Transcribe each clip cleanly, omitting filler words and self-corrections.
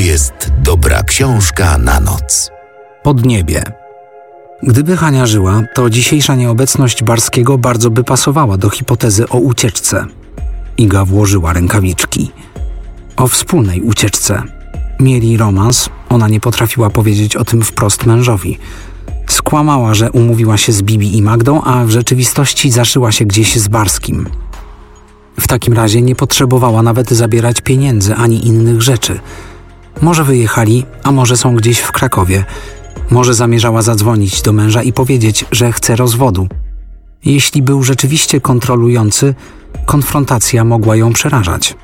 jest dobra książka na noc. Podniebie. Gdyby Hania żyła, to dzisiejsza nieobecność Barskiego bardzo by pasowała do hipotezy o ucieczce. Iga włożyła rękawiczki. O wspólnej ucieczce. Mieli romans, ona nie potrafiła powiedzieć o tym wprost mężowi. Skłamała, że umówiła się z Bibi i Magdą, a w rzeczywistości zaszyła się gdzieś z Barskim. W takim razie nie potrzebowała nawet zabierać pieniędzy ani innych rzeczy. Może wyjechali, a może są gdzieś w Krakowie. Może zamierzała zadzwonić do męża i powiedzieć, że chce rozwodu. Jeśli był rzeczywiście kontrolujący, konfrontacja mogła ją przerażać.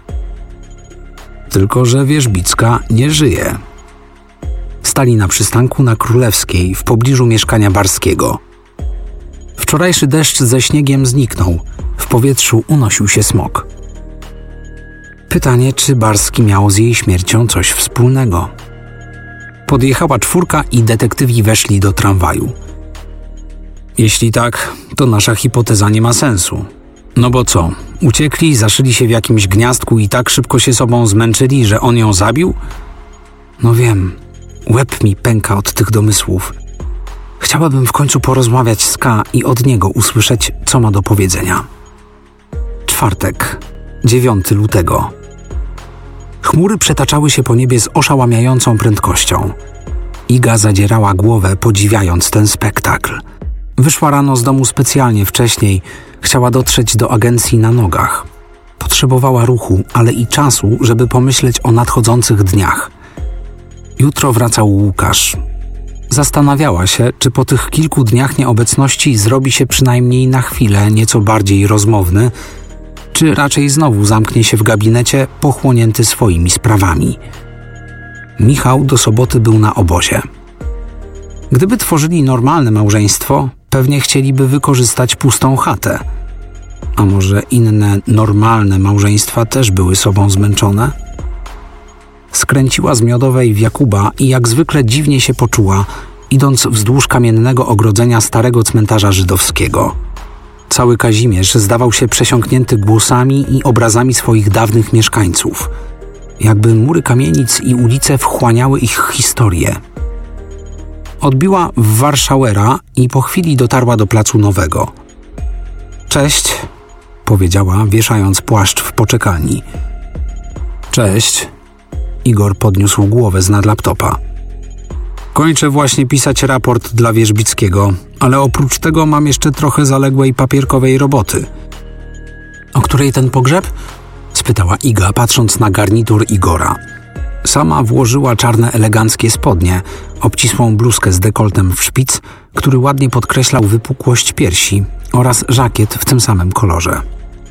Tylko że Wierzbicka nie żyje. Stali na przystanku na Królewskiej, w pobliżu mieszkania Barskiego. Wczorajszy deszcz ze śniegiem zniknął. W powietrzu unosił się smog. Pytanie, czy Barski miał z jej śmiercią coś wspólnego. Podjechała 4 i detektywi weszli do tramwaju. Jeśli tak, to nasza hipoteza nie ma sensu. No bo co, uciekli, zaszyli się w jakimś gniazdku i tak szybko się sobą zmęczyli, że on ją zabił? No wiem, łeb mi pęka od tych domysłów. Chciałabym w końcu porozmawiać z K i od niego usłyszeć, co ma do powiedzenia. Czwartek, 9 lutego. Chmury przetaczały się po niebie z oszałamiającą prędkością. Iga zadzierała głowę, podziwiając ten spektakl. Wyszła rano z domu specjalnie wcześniej. Chciała dotrzeć do agencji na nogach. Potrzebowała ruchu, ale i czasu, żeby pomyśleć o nadchodzących dniach. Jutro wracał Łukasz. Zastanawiała się, czy po tych kilku dniach nieobecności zrobi się przynajmniej na chwilę nieco bardziej rozmowny, czy raczej znowu zamknie się w gabinecie, pochłonięty swoimi sprawami. Michał do soboty był na obozie. Gdyby tworzyli normalne małżeństwo, pewnie chcieliby wykorzystać pustą chatę. A może inne normalne małżeństwa też były sobą zmęczone? Skręciła z Miodowej w Jakuba i jak zwykle dziwnie się poczuła, idąc wzdłuż kamiennego ogrodzenia starego cmentarza żydowskiego. Cały Kazimierz zdawał się przesiąknięty głosami i obrazami swoich dawnych mieszkańców. Jakby mury kamienic i ulice wchłaniały ich historię. Odbiła w Warszauera i po chwili dotarła do Placu Nowego. Cześć, powiedziała, wieszając płaszcz w poczekalni. Cześć. Igor podniósł głowę znad laptopa. Kończę właśnie pisać raport dla Wierzbickiego, ale oprócz tego mam jeszcze trochę zaległej papierkowej roboty. O której ten pogrzeb? Spytała Iga, patrząc na garnitur Igora. Sama włożyła czarne eleganckie spodnie, obcisłą bluzkę z dekoltem w szpic, który ładnie podkreślał wypukłość piersi, oraz żakiet w tym samym kolorze.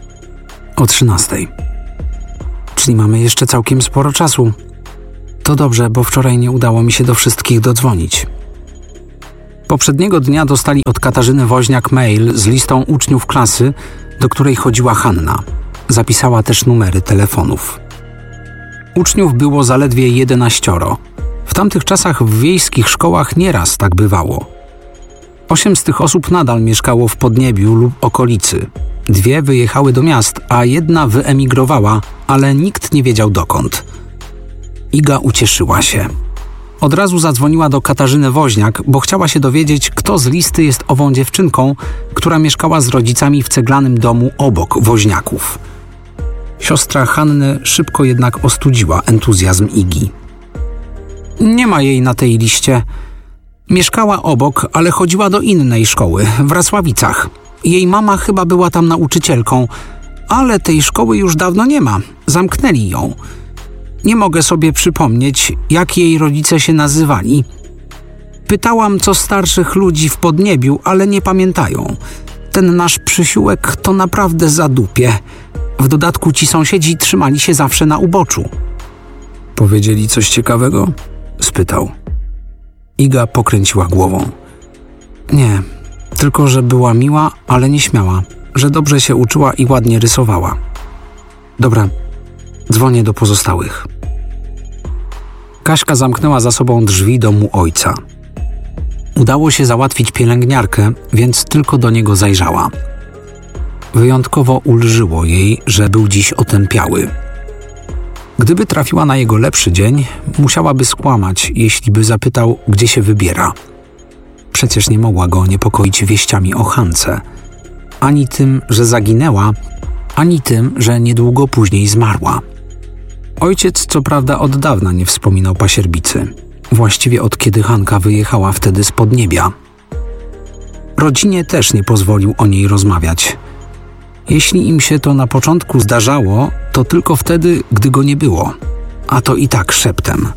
O 13. Czyli mamy jeszcze całkiem sporo czasu. To dobrze, bo wczoraj nie udało mi się do wszystkich dodzwonić. Poprzedniego dnia dostali od Katarzyny Woźniak mail z listą uczniów klasy, do której chodziła Hanna. Zapisała też numery telefonów. Uczniów było zaledwie 11. W tamtych czasach w wiejskich szkołach nieraz tak bywało. 8 z tych osób nadal mieszkało w Podniebiu lub okolicy. 2 wyjechały do miast, a 1 wyemigrowała, ale nikt nie wiedział dokąd. Iga ucieszyła się. Od razu zadzwoniła do Katarzyny Woźniak, bo chciała się dowiedzieć, kto z listy jest ową dziewczynką, która mieszkała z rodzicami w ceglanym domu obok Woźniaków. Siostra Hanny szybko jednak ostudziła entuzjazm Igi. Nie ma jej na tej liście. Mieszkała obok, ale chodziła do innej szkoły, w Rasławicach. Jej mama chyba była tam nauczycielką, ale tej szkoły już dawno nie ma. Zamknęli ją. Nie mogę sobie przypomnieć, jak jej rodzice się nazywali. Pytałam co starszych ludzi w Podniebiu, ale nie pamiętają. Ten nasz Przysiółek to naprawdę zadupie. W dodatku ci sąsiedzi trzymali się zawsze na uboczu. Powiedzieli coś ciekawego? Spytał. Iga pokręciła głową. Nie, tylko że była miła, ale nieśmiała, że dobrze się uczyła i ładnie rysowała. Dobra, dzwonię do pozostałych. Kaśka zamknęła za sobą drzwi domu ojca. Udało się załatwić pielęgniarkę, więc tylko do niego zajrzała. Wyjątkowo ulżyło jej, że był dziś otępiały. Gdyby trafiła na jego lepszy dzień, musiałaby skłamać, jeśli by zapytał, gdzie się wybiera. Przecież nie mogła go niepokoić wieściami o Hance. Ani tym, że zaginęła, ani tym, że niedługo później zmarła. Ojciec co prawda od dawna nie wspominał pasierbicy. Właściwie od kiedy Hanka wyjechała wtedy z Podniebia. Rodzinie też nie pozwolił o niej rozmawiać. Jeśli im się to na początku zdarzało, to tylko wtedy, gdy go nie było. A to i tak szeptem.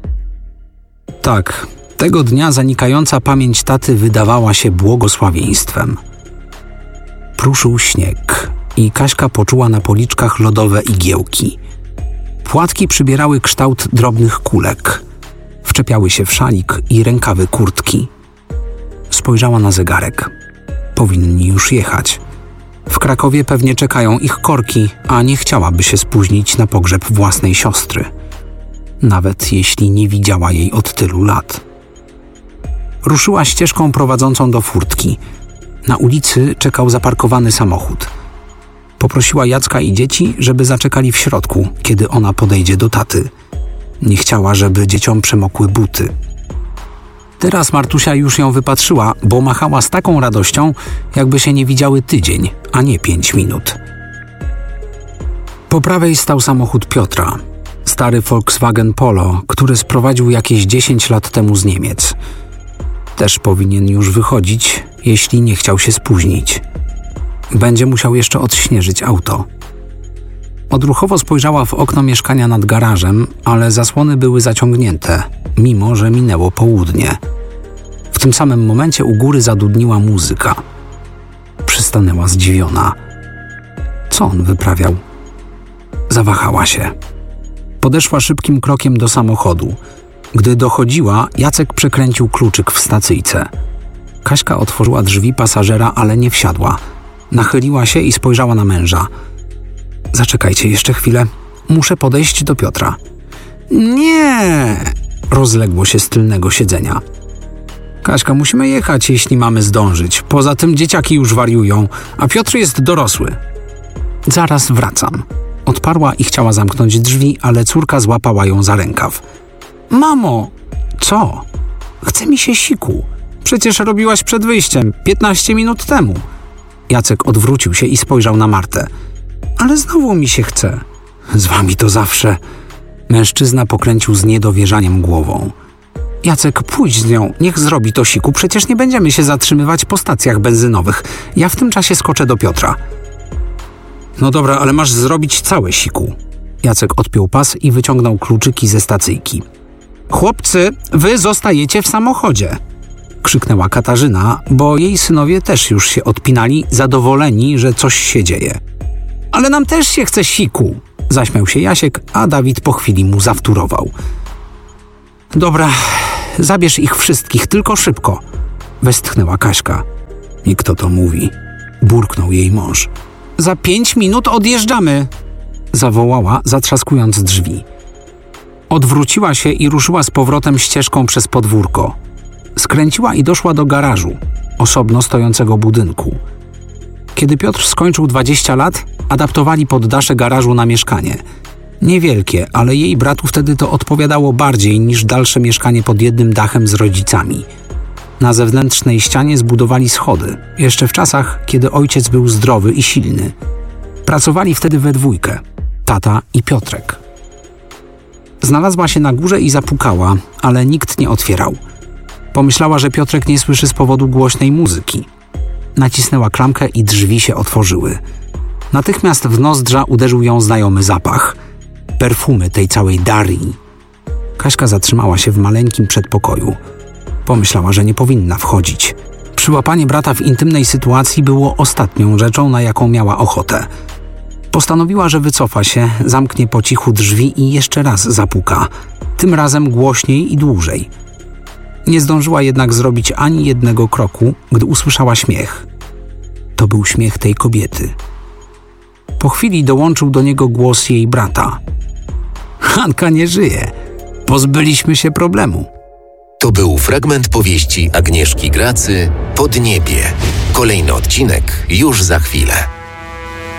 Tak, tego dnia zanikająca pamięć taty wydawała się błogosławieństwem. Pruszył śnieg i Kaśka poczuła na policzkach lodowe igiełki. Płatki przybierały kształt drobnych kulek. Wczepiały się w szalik i rękawy kurtki. Spojrzała na zegarek. Powinni już jechać. W Krakowie pewnie czekają ich korki, a nie chciałaby się spóźnić na pogrzeb własnej siostry. Nawet jeśli nie widziała jej od tylu lat. Ruszyła ścieżką prowadzącą do furtki. Na ulicy czekał zaparkowany samochód. Poprosiła Jacka i dzieci, żeby zaczekali w środku, kiedy ona podejdzie do taty. Nie chciała, żeby dzieciom przemokły buty. Teraz Martusia już ją wypatrzyła, bo machała z taką radością, jakby się nie widziały tydzień, a nie 5 minut. Po prawej stał samochód Piotra. Stary Volkswagen Polo, który sprowadził jakieś 10 lat temu z Niemiec. Też powinien już wychodzić, jeśli nie chciał się spóźnić. Będzie musiał jeszcze odśnieżyć auto. Odruchowo spojrzała w okno mieszkania nad garażem, ale zasłony były zaciągnięte, mimo że minęło południe. W tym samym momencie u góry zadudniła muzyka. Przystanęła zdziwiona. Co on wyprawiał? Zawahała się. Podeszła szybkim krokiem do samochodu. Gdy dochodziła, Jacek przekręcił kluczyk w stacyjce. Kaśka otworzyła drzwi pasażera, ale nie wsiadła. Nachyliła się i spojrzała na męża. Zaczekajcie jeszcze chwilę. Muszę podejść do Piotra. Nie! Rozległo się z tylnego siedzenia. Kaśka, musimy jechać, jeśli mamy zdążyć. Poza tym dzieciaki już wariują, a Piotr jest dorosły. Zaraz wracam. Odparła i chciała zamknąć drzwi, ale córka złapała ją za rękaw. Mamo! Co? Chce mi się siku. Przecież robiłaś przed wyjściem, 15 minut temu. Jacek odwrócił się i spojrzał na Martę. Ale znowu mi się chce. Z wami to zawsze. Mężczyzna pokręcił z niedowierzaniem głową. Jacek, pójdź z nią, niech zrobi to siku, przecież nie będziemy się zatrzymywać po stacjach benzynowych. Ja w tym czasie skoczę do Piotra. No dobra, ale masz zrobić całe siku. Jacek odpiął pas i wyciągnął kluczyki ze stacyjki. Chłopcy, wy zostajecie w samochodzie! Krzyknęła Katarzyna, bo jej synowie też już się odpinali, zadowoleni, że coś się dzieje. Ale nam też się chce siku! Zaśmiał się Jasiek, a Dawid po chwili mu zawtórował. Dobra, zabierz ich wszystkich, tylko szybko! Westchnęła Kaśka. I kto to mówi? Burknął jej mąż. Za 5 minut odjeżdżamy! Zawołała, zatrzaskując drzwi. Odwróciła się i ruszyła z powrotem ścieżką przez podwórko. Skręciła i doszła do garażu, osobno stojącego budynku. Kiedy Piotr skończył 20 lat, adaptowali poddasze garażu na mieszkanie. Niewielkie, ale jej bratu wtedy to odpowiadało bardziej niż dalsze mieszkanie pod jednym dachem z rodzicami. Na zewnętrznej ścianie zbudowali schody, jeszcze w czasach, kiedy ojciec był zdrowy i silny. Pracowali wtedy we dwójkę, tata i Piotrek. Znalazła się na górze i zapukała, ale nikt nie otwierał. Pomyślała, że Piotrek nie słyszy z powodu głośnej muzyki. Nacisnęła klamkę i drzwi się otworzyły. Natychmiast w nozdrza uderzył ją znajomy zapach. Perfumy tej całej Darii. Kaśka zatrzymała się w maleńkim przedpokoju. Pomyślała, że nie powinna wchodzić. Przyłapanie brata w intymnej sytuacji było ostatnią rzeczą, na jaką miała ochotę. Postanowiła, że wycofa się, zamknie po cichu drzwi i jeszcze raz zapuka. Tym razem głośniej i dłużej. Nie zdążyła jednak zrobić ani jednego kroku, gdy usłyszała śmiech. To był śmiech tej kobiety. Po chwili dołączył do niego głos jej brata. Hanka nie żyje. Pozbyliśmy się problemu. To był fragment powieści Agnieszki Gracy Podniebie. Kolejny odcinek już za chwilę.